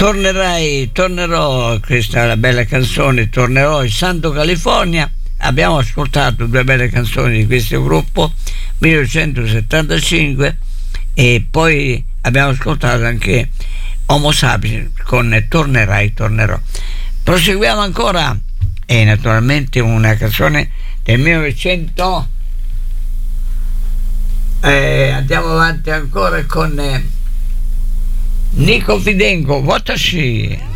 tornerò, questa è una bella canzone, tornerò in Santo California. Abbiamo ascoltato due belle canzoni di questo gruppo, 1975, e poi abbiamo ascoltato anche Homo Sapiens con tornerò. Proseguiamo ancora, e naturalmente una canzone del 1900. Andiamo avanti ancora con Nico Fidenco, Watashi.